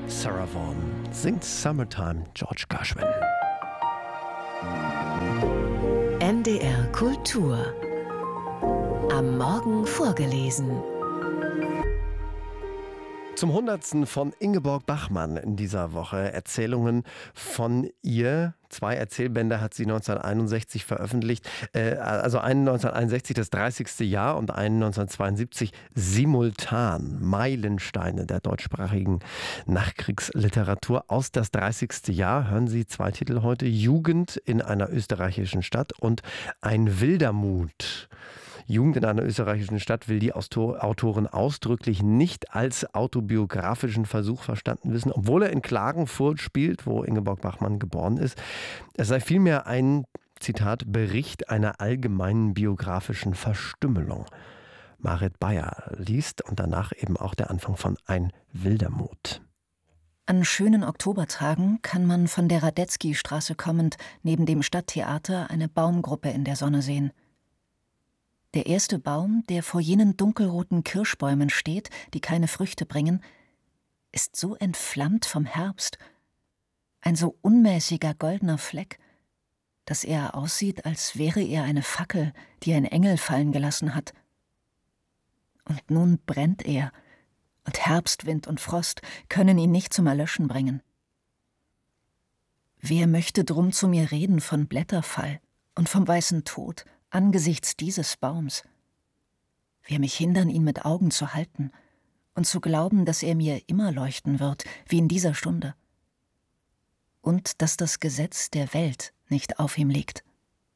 Sarah Vaughan singt Summertime, George Gershwin. NDR Kultur. Am Morgen vorgelesen. Zum 100. von Ingeborg Bachmann in dieser Woche. Erzählungen von ihr. 2 Erzählbände hat sie 1961 veröffentlicht. Also einen 1961, das 30. Jahr, und einen 1972 simultan. Meilensteine der deutschsprachigen Nachkriegsliteratur aus das 30. Jahr. Hören Sie 2 Titel heute. Jugend in einer österreichischen Stadt und Ein wilder Mut. Jugend in einer österreichischen Stadt will die Autorin ausdrücklich nicht als autobiografischen Versuch verstanden wissen, obwohl er in Klagenfurt spielt, wo Ingeborg Bachmann geboren ist. Es sei vielmehr ein, Zitat, Bericht einer allgemeinen biografischen Verstümmelung. Marit Beyer liest und danach eben auch der Anfang von Ein wilder Mut. An schönen Oktobertagen kann man von der Radetzky-Straße kommend neben dem Stadttheater eine Baumgruppe in der Sonne sehen. Der erste Baum, der vor jenen dunkelroten Kirschbäumen steht, die keine Früchte bringen, ist so entflammt vom Herbst, ein so unmäßiger goldener Fleck, dass er aussieht, als wäre er eine Fackel, die ein Engel fallen gelassen hat. Und nun brennt er, und Herbstwind und Frost können ihn nicht zum Erlöschen bringen. Wer möchte drum zu mir reden von Blätterfall und vom weißen Tod angesichts dieses Baums? Wer mich hindern, ihn mit Augen zu halten und zu glauben, dass er mir immer leuchten wird, wie in dieser Stunde? Und dass das Gesetz der Welt nicht auf ihm liegt.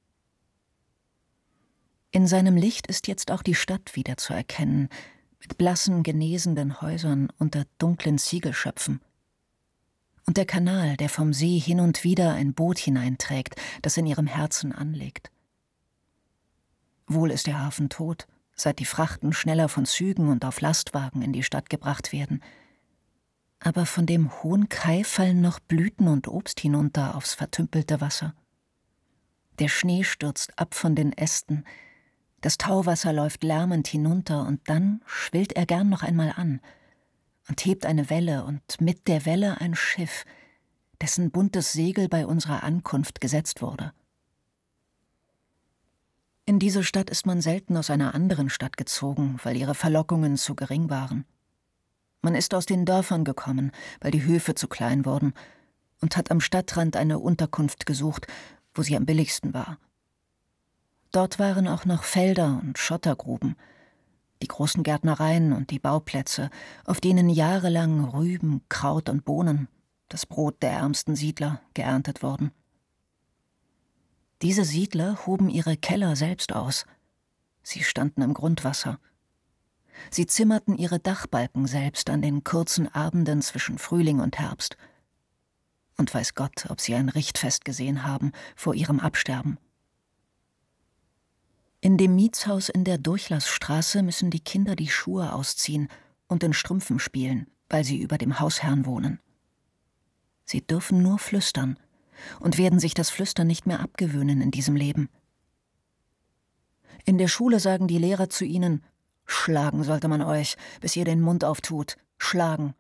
In seinem Licht ist jetzt auch die Stadt wieder zu erkennen, mit blassen, genesenden Häusern unter dunklen Ziegelschöpfen. Und der Kanal, der vom See hin und wieder ein Boot hineinträgt, das in ihrem Herzen anlegt. Wohl ist der Hafen tot, seit die Frachten schneller von Zügen und auf Lastwagen in die Stadt gebracht werden. Aber von dem hohen Kai fallen noch Blüten und Obst hinunter aufs vertümpelte Wasser. Der Schnee stürzt ab von den Ästen, das Tauwasser läuft lärmend hinunter und dann schwillt er gern noch einmal an und hebt eine Welle und mit der Welle ein Schiff, dessen buntes Segel bei unserer Ankunft gesetzt wurde. In diese Stadt ist man selten aus einer anderen Stadt gezogen, weil ihre Verlockungen zu gering waren. Man ist aus den Dörfern gekommen, weil die Höfe zu klein wurden, und hat am Stadtrand eine Unterkunft gesucht, wo sie am billigsten war. Dort waren auch noch Felder und Schottergruben, die großen Gärtnereien und die Bauplätze, auf denen jahrelang Rüben, Kraut und Bohnen, das Brot der ärmsten Siedler, geerntet wurden. Diese Siedler hoben ihre Keller selbst aus. Sie standen im Grundwasser. Sie zimmerten ihre Dachbalken selbst an den kurzen Abenden zwischen Frühling und Herbst. Und weiß Gott, ob sie ein Richtfest gesehen haben vor ihrem Absterben. In dem Mietshaus in der Durchlassstraße müssen die Kinder die Schuhe ausziehen und in Strümpfen spielen, weil sie über dem Hausherrn wohnen. Sie dürfen nur flüstern und werden sich das Flüstern nicht mehr abgewöhnen in diesem Leben. In der Schule sagen die Lehrer zu ihnen: Schlagen sollte man euch, bis ihr den Mund auftut. Schlagen.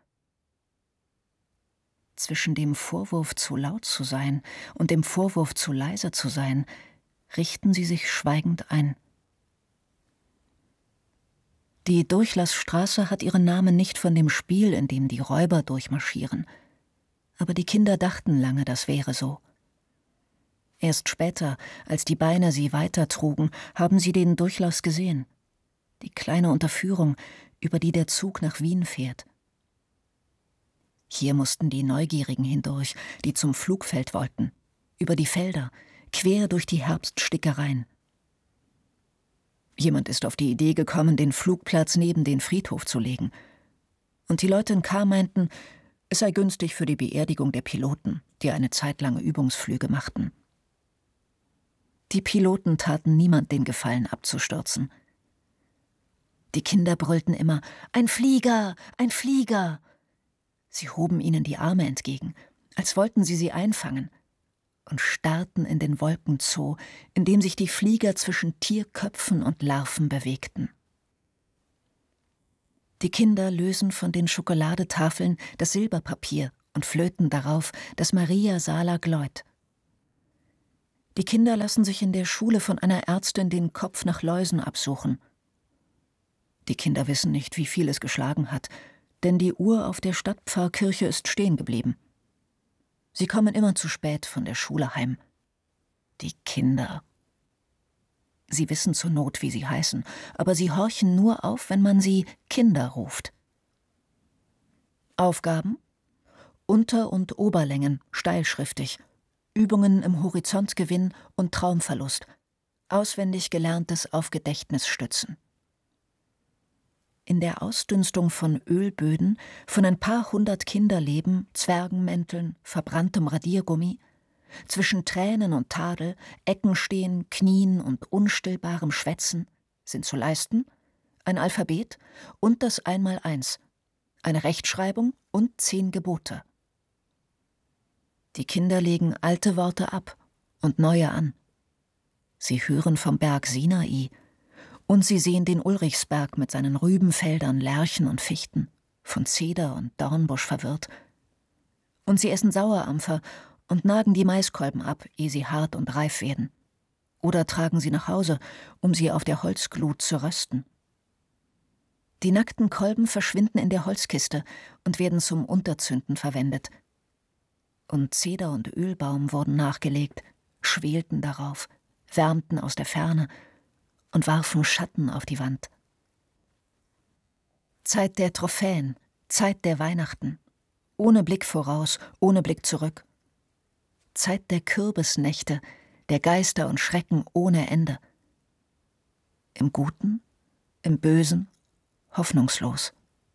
Zwischen dem Vorwurf, zu laut zu sein, und dem Vorwurf, zu leise zu sein, richten sie sich schweigend ein. Die Durchlassstraße hat ihren Namen nicht von dem Spiel, in dem die Räuber durchmarschieren. Aber die Kinder dachten lange, das wäre so. Erst später, als die Beine sie weitertrugen, haben sie den Durchlass gesehen. Die kleine Unterführung, über die der Zug nach Wien fährt. Hier mussten die Neugierigen hindurch, die zum Flugfeld wollten, über die Felder, quer durch die Herbststickereien. Jemand ist auf die Idee gekommen, den Flugplatz neben den Friedhof zu legen. Und die Leute in K. meinten, es sei günstig für die Beerdigung der Piloten, die eine Zeit lang Übungsflüge machten. Die Piloten taten niemand den Gefallen abzustürzen. Die Kinder brüllten immer: Ein Flieger, ein Flieger! Sie hoben ihnen die Arme entgegen, als wollten sie einfangen, und starrten in den Wolkenzoo, in dem sich die Flieger zwischen Tierköpfen und Larven bewegten. Die Kinder lösen von den Schokoladetafeln das Silberpapier und flöten darauf das Maria Sala Gleut. Die Kinder lassen sich in der Schule von einer Ärztin den Kopf nach Läusen absuchen. Die Kinder wissen nicht, wie viel es geschlagen hat, denn die Uhr auf der Stadtpfarrkirche ist stehen geblieben. Sie kommen immer zu spät von der Schule heim. Die Kinder. Sie wissen zur Not, wie sie heißen, aber sie horchen nur auf, wenn man sie Kinder ruft. Aufgaben: Unter- und Oberlängen, steilschriftig, Übungen im Horizontgewinn und Traumverlust, auswendig gelerntes auf Gedächtnis stützen. In der Ausdünstung von Ölböden, von ein paar hundert Kinderleben, Zwergenmänteln, verbranntem Radiergummi, zwischen Tränen und Tadel, Eckenstehen, Knien und unstillbarem Schwätzen sind zu leisten ein Alphabet und das Einmaleins, eine Rechtschreibung und 10 Gebote. Die Kinder legen alte Worte ab und neue an. Sie hören vom Berg Sinai und sie sehen den Ulrichsberg mit seinen Rübenfeldern, Lärchen und Fichten, von Zeder und Dornbusch verwirrt. Und sie essen Sauerampfer und nagen die Maiskolben ab, ehe sie hart und reif werden. Oder tragen sie nach Hause, um sie auf der Holzglut zu rösten. Die nackten Kolben verschwinden in der Holzkiste und werden zum Unterzünden verwendet. Und Zeder und Ölbaum wurden nachgelegt, schwelten darauf, wärmten aus der Ferne und warfen Schatten auf die Wand. Zeit der Trophäen, Zeit der Weihnachten, ohne Blick voraus, ohne Blick zurück. Zeit der Kürbisnächte, der Geister und Schrecken ohne Ende. Im Guten, im Bösen, hoffnungslos.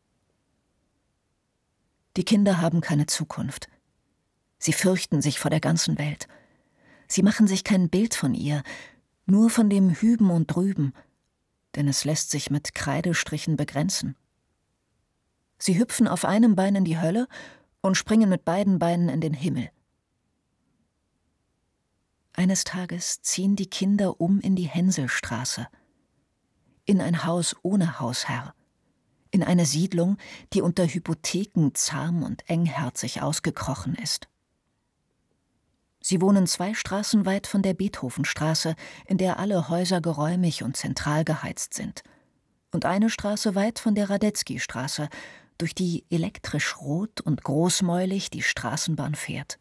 Die Kinder haben keine Zukunft. Sie fürchten sich vor der ganzen Welt. Sie machen sich kein Bild von ihr, nur von dem Hüben und Drüben, denn es lässt sich mit Kreidestrichen begrenzen. Sie hüpfen auf einem Bein in die Hölle und springen mit beiden Beinen in den Himmel. Eines Tages ziehen die Kinder um in die Hänselstraße, in ein Haus ohne Hausherr, in eine Siedlung, die unter Hypotheken zahm und engherzig ausgekrochen ist. Sie wohnen 2 Straßen weit von der Beethovenstraße, in der alle Häuser geräumig und zentral geheizt sind, und eine Straße weit von der Radetzky-Straße, durch die elektrisch rot und großmäulig die Straßenbahn fährt.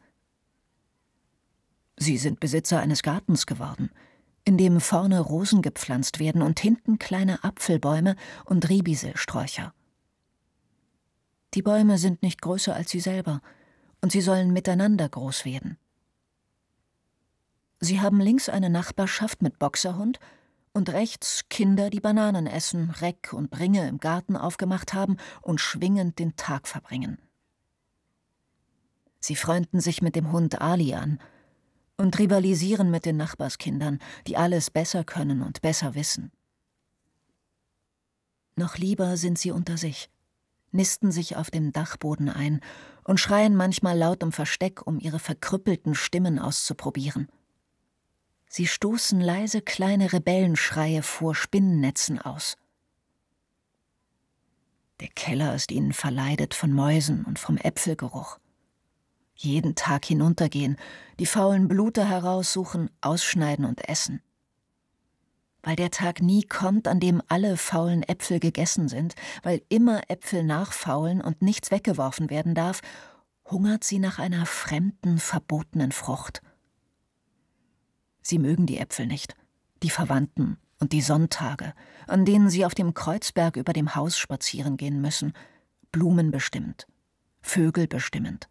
Sie sind Besitzer eines Gartens geworden, in dem vorne Rosen gepflanzt werden und hinten kleine Apfelbäume und Ribiselsträucher. Die Bäume sind nicht größer als sie selber, und sie sollen miteinander groß werden. Sie haben links eine Nachbarschaft mit Boxerhund und rechts Kinder, die Bananen essen, Reck und Ringe im Garten aufgemacht haben und schwingend den Tag verbringen. Sie freunden sich mit dem Hund Ali an und rivalisieren mit den Nachbarskindern, die alles besser können und besser wissen. Noch lieber sind sie unter sich, nisten sich auf dem Dachboden ein und schreien manchmal laut im Versteck, um ihre verkrüppelten Stimmen auszuprobieren. Sie stoßen leise kleine Rebellenschreie vor Spinnennetzen aus. Der Keller ist ihnen verleidet von Mäusen und vom Äpfelgeruch. Jeden Tag hinuntergehen, die faulen Blute heraussuchen, ausschneiden und essen. Weil der Tag nie kommt, an dem alle faulen Äpfel gegessen sind, weil immer Äpfel nachfaulen und nichts weggeworfen werden darf, hungert sie nach einer fremden, verbotenen Frucht. Sie mögen die Äpfel nicht, die Verwandten und die Sonntage, an denen sie auf dem Kreuzberg über dem Haus spazieren gehen müssen, Blumen bestimmend, Vögel bestimmend.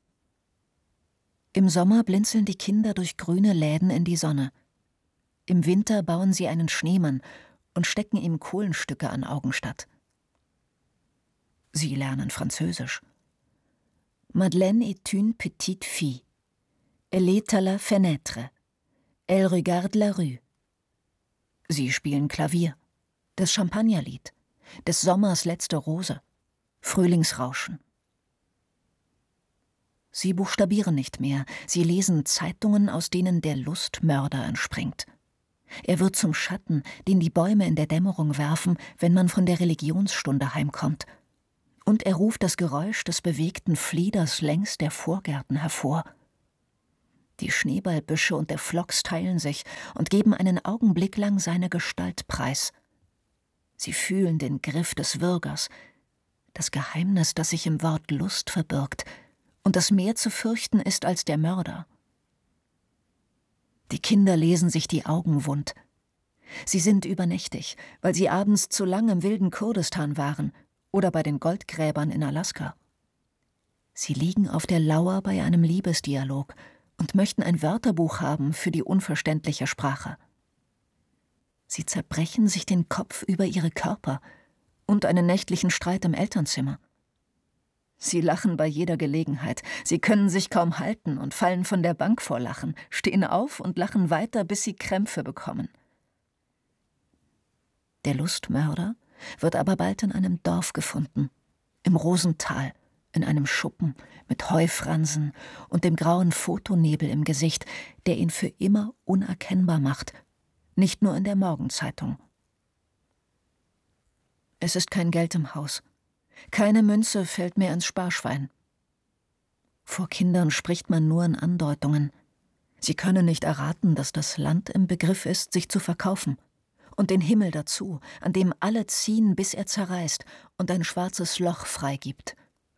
Im Sommer blinzeln die Kinder durch grüne Läden in die Sonne. Im Winter bauen sie einen Schneemann und stecken ihm Kohlenstücke an Augenstadt. Sie lernen Französisch. Madeleine est une petite fille. Elle est à la fenêtre. Elle regarde la rue. Sie spielen Klavier, das Champagnerlied, des Sommers letzte Rose, Frühlingsrauschen. Sie buchstabieren nicht mehr, sie lesen Zeitungen, aus denen der Lustmörder entspringt. Er wird zum Schatten, den die Bäume in der Dämmerung werfen, wenn man von der Religionsstunde heimkommt. Und er ruft das Geräusch des bewegten Flieders längs der Vorgärten hervor. Die Schneeballbüsche und der Phlox teilen sich und geben einen Augenblick lang seine Gestalt preis. Sie fühlen den Griff des Würgers, das Geheimnis, das sich im Wort Lust verbirgt und das mehr zu fürchten ist als der Mörder. Die Kinder lesen sich die Augen wund. Sie sind übernächtig, weil sie abends zu lang im wilden Kurdistan waren oder bei den Goldgräbern in Alaska. Sie liegen auf der Lauer bei einem Liebesdialog und möchten ein Wörterbuch haben für die unverständliche Sprache. Sie zerbrechen sich den Kopf über ihre Körper und einen nächtlichen Streit im Elternzimmer. Sie lachen bei jeder Gelegenheit. Sie können sich kaum halten und fallen von der Bank vor Lachen, stehen auf und lachen weiter, bis sie Krämpfe bekommen. Der Lustmörder wird aber bald in einem Dorf gefunden, im Rosental, in einem Schuppen mit Heufransen und dem grauen Fotonebel im Gesicht, der ihn für immer unerkennbar macht, nicht nur in der Morgenzeitung. Es ist kein Geld im Haus. Keine Münze fällt mehr ins Sparschwein. Vor Kindern spricht man nur in Andeutungen. Sie können nicht erraten, dass das Land im Begriff ist, sich zu verkaufen. Und den Himmel dazu, an dem alle ziehen, bis er zerreißt und ein schwarzes Loch freigibt.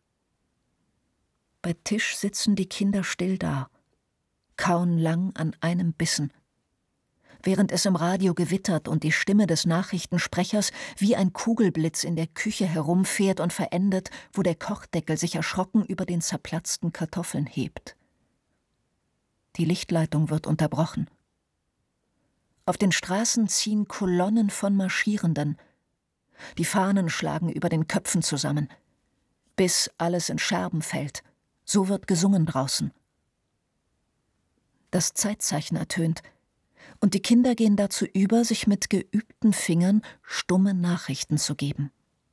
Bei Tisch sitzen die Kinder still da, kauen lang an einem Bissen. Während es im Radio gewittert und die Stimme des Nachrichtensprechers wie ein Kugelblitz in der Küche herumfährt und verendet, wo der Kochdeckel sich erschrocken über den zerplatzten Kartoffeln hebt. Die Lichtleitung wird unterbrochen. Auf den Straßen ziehen Kolonnen von Marschierenden. Die Fahnen schlagen über den Köpfen zusammen, bis alles in Scherben fällt. So wird gesungen draußen. Das Zeitzeichen ertönt, und die Kinder gehen dazu über, sich mit geübten Fingern stumme Nachrichten zu geben.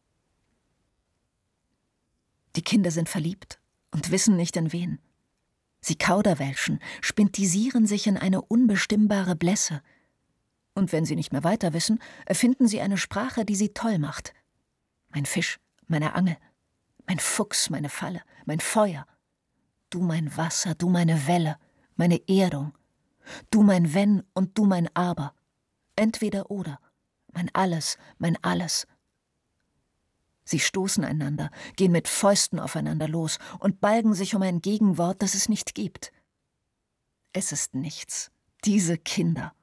Die Kinder sind verliebt und wissen nicht in wen. Sie kauderwelschen, spintisieren sich in eine unbestimmbare Blässe. Und wenn sie nicht mehr weiter wissen, erfinden sie eine Sprache, die sie toll macht. Mein Fisch, meine Angel, mein Fuchs, meine Falle, mein Feuer. Du mein Wasser, du meine Welle, meine Erdung. Du mein Wenn und du mein Aber. Entweder oder. Mein Alles, mein Alles. Sie stoßen einander, gehen mit Fäusten aufeinander los und balgen sich um ein Gegenwort, das es nicht gibt. Es ist nichts. Diese Kinder.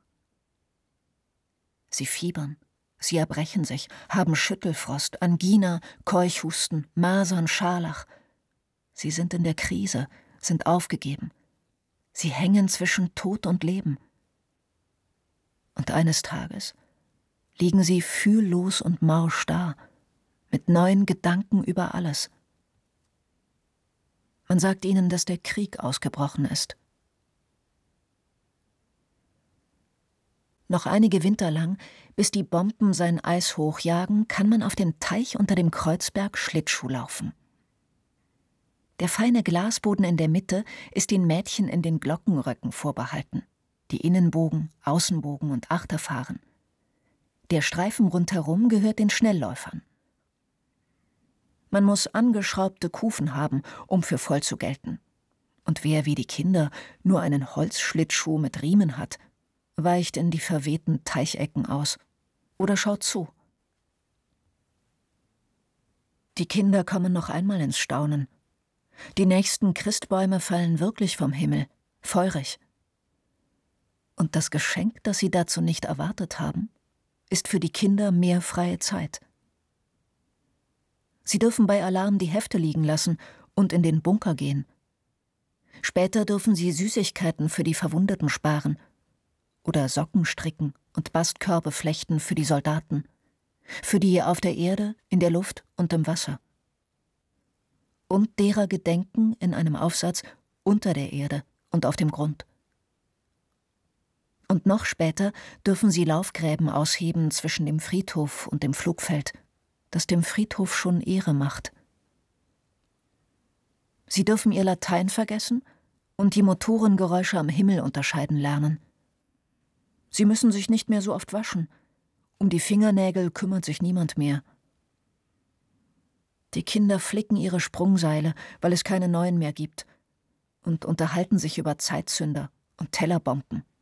Sie fiebern, sie erbrechen sich, haben Schüttelfrost, Angina, Keuchhusten, Masern, Scharlach. Sie sind in der Krise, sind aufgegeben. Sie hängen zwischen Tod und Leben. Und eines Tages liegen sie fühllos und morsch da, mit neuen Gedanken über alles. Man sagt ihnen, dass der Krieg ausgebrochen ist. Noch einige Winter lang, bis die Bomben sein Eis hochjagen, kann man auf dem Teich unter dem Kreuzberg Schlittschuh laufen. Der feine Glasboden in der Mitte ist den Mädchen in den Glockenröcken vorbehalten, die Innenbogen, Außenbogen und Achterfahren. Der Streifen rundherum gehört den Schnellläufern. Man muss angeschraubte Kufen haben, um für voll zu gelten. Und wer wie die Kinder nur einen Holzschlittschuh mit Riemen hat, weicht in die verwehten Teichecken aus oder schaut zu. Die Kinder kommen noch einmal ins Staunen. Die nächsten Christbäume fallen wirklich vom Himmel, feurig. Und das Geschenk, das sie dazu nicht erwartet haben, ist für die Kinder mehr freie Zeit. Sie dürfen bei Alarm die Hefte liegen lassen und in den Bunker gehen. Später dürfen sie Süßigkeiten für die Verwundeten sparen oder Socken stricken und Bastkörbe flechten für die Soldaten, für die auf der Erde, in der Luft und im Wasser. Und derer gedenken in einem Aufsatz unter der Erde und auf dem Grund. Und noch später dürfen sie Laufgräben ausheben zwischen dem Friedhof und dem Flugfeld, das dem Friedhof schon Ehre macht. Sie dürfen ihr Latein vergessen und die Motorengeräusche am Himmel unterscheiden lernen. Sie müssen sich nicht mehr so oft waschen. Um die Fingernägel kümmert sich niemand mehr. Die Kinder flicken ihre Sprungseile, weil es keine neuen mehr gibt, und unterhalten sich über Zeitsünder und Tellerbomben.